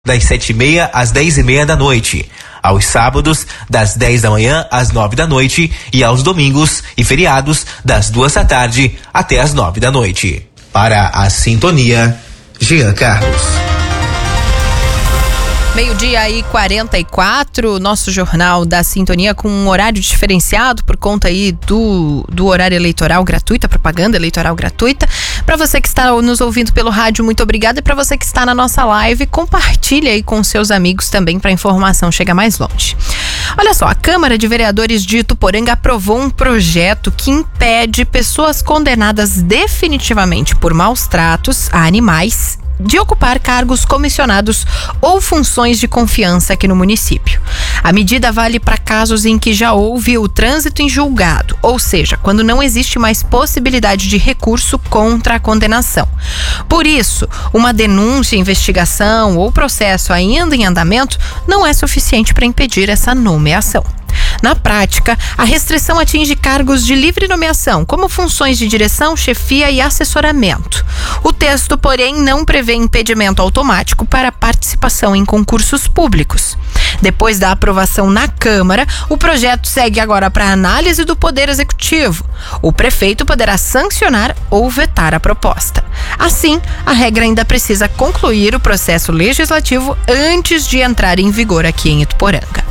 das 7h30 às 10h30 da noite. Aos sábados, das 10 da manhã às 9 da noite e aos domingos e feriados, das 2 da tarde até às 9 da noite. Para a Sintonia, Jean Carlos. 12h44, nosso jornal da Sintonia com um horário diferenciado por conta aí do horário eleitoral gratuito, a propaganda eleitoral gratuita. Para você que está nos ouvindo pelo rádio, muito obrigada. E para você que está na nossa live, compartilha aí com seus amigos também para a informação chegar mais longe. Olha só, a Câmara de Vereadores de Ituporanga aprovou um projeto que impede pessoas condenadas definitivamente por maus tratos a animais de ocupar cargos comissionados ou funções de confiança aqui no município. A medida vale para casos em que já houve o trânsito em julgado, ou seja, quando não existe mais possibilidade de recurso contra a condenação. Por isso, uma denúncia, investigação ou processo ainda em andamento não é suficiente para impedir essa nomeação. Na prática, a restrição atinge cargos de livre nomeação, como funções de direção, chefia e assessoramento. O texto, porém, não prevê impedimento automático para participação em concursos públicos. Depois da aprovação na Câmara, o projeto segue agora para análise do Poder Executivo. O prefeito poderá sancionar ou vetar a proposta. Assim, a regra ainda precisa concluir o processo legislativo antes de entrar em vigor aqui em Ituporanga.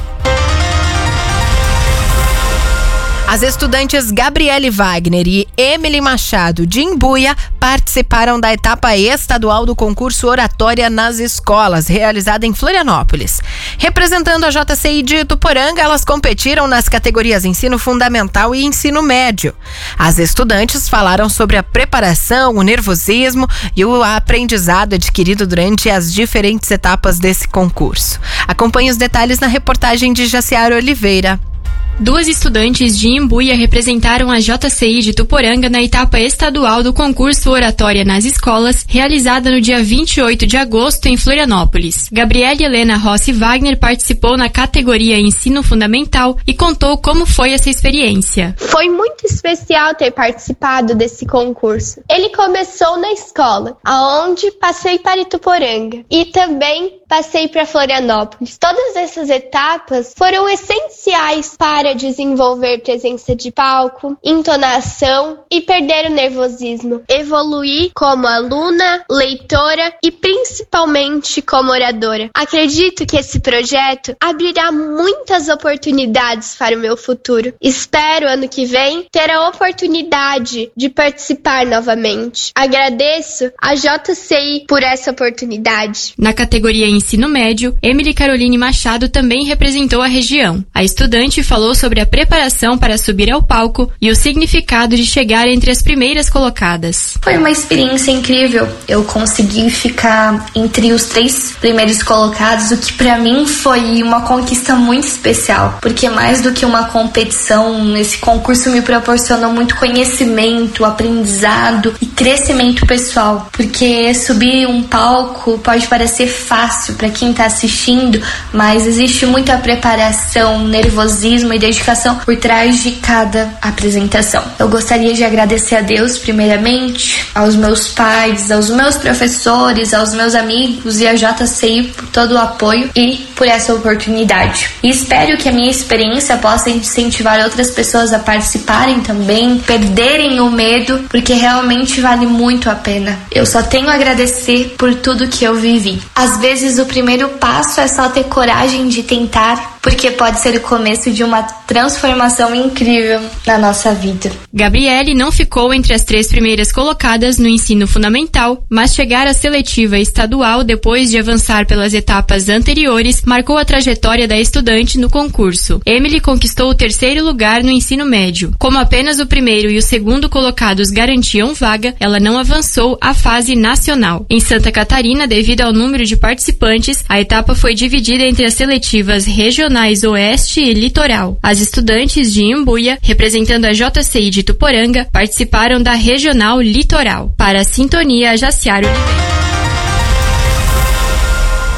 As estudantes Gabriele Wagner e Emily Machado de Imbuia participaram da etapa estadual do concurso Oratória nas Escolas, realizada em Florianópolis. Representando a JCI de Ituporanga, elas competiram nas categorias Ensino Fundamental e Ensino Médio. As estudantes falaram sobre a preparação, o nervosismo e o aprendizado adquirido durante as diferentes etapas desse concurso. Acompanhe os detalhes na reportagem de Jaciara Oliveira. Duas estudantes de Imbuia representaram a JCI de Ituporanga na etapa estadual do concurso Oratória nas Escolas, realizada no dia 28 de agosto em Florianópolis. Gabriele Helena Rossi Wagner participou na categoria Ensino Fundamental e contou como foi essa experiência. Foi muito especial ter participado desse concurso. Ele começou na escola, aonde passei para Ituporanga e também passei para Florianópolis. Todas essas etapas foram essenciais para desenvolver presença de palco, entonação e perder o nervosismo. Evoluir como aluna, leitora e principalmente como oradora. Acredito que esse projeto abrirá muitas oportunidades para o meu futuro. Espero ano que vem ter a oportunidade de participar novamente. Agradeço a JCI por essa oportunidade. Na categoria Ensino Médio, Emily Caroline Machado também representou a região. A estudante falou sobre a preparação para subir ao palco e o significado de chegar entre as primeiras colocadas. Foi uma experiência incrível. Eu consegui ficar entre os 3 primeiros colocados, o que para mim foi uma conquista muito especial, porque mais do que uma competição, esse concurso me proporcionou muito conhecimento, aprendizado e crescimento pessoal, porque subir um palco pode parecer fácil para quem está assistindo, mas existe muita preparação, nervosismo e dedicação por trás de cada apresentação. Eu gostaria de agradecer a Deus, primeiramente, aos meus pais, aos meus professores, aos meus amigos e à JCI por todo o apoio e por essa oportunidade. E espero que a minha experiência possa incentivar outras pessoas a participarem também, perderem o medo, porque realmente vale muito a pena. Eu só tenho a agradecer por tudo que eu vivi. Às vezes o primeiro passo é só ter coragem de tentar, porque pode ser o começo de uma transformação incrível na nossa vida. Gabriele não ficou entre as 3 primeiras colocadas no ensino fundamental, mas chegar à seletiva estadual depois de avançar pelas etapas anteriores marcou a trajetória da estudante no concurso. Emily conquistou o 3º lugar no ensino médio. Como apenas o primeiro e o segundo colocados garantiam vaga, ela não avançou à fase nacional. Em Santa Catarina, devido ao número de participantes, a etapa foi dividida entre as seletivas regionais Oeste e Litoral. As estudantes de Imbuia, representando a JCI de Ituporanga, participaram da Regional Litoral. Para a Sintonia, Jaciara Oliveira.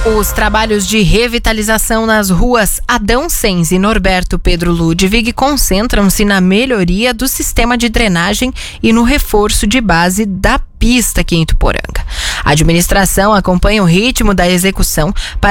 Os trabalhos de revitalização nas ruas Adão Sens e Norberto Pedro Ludwig concentram-se na melhoria do sistema de drenagem e no reforço de base da pista aqui em Ituporanga. A administração acompanha o ritmo da execução para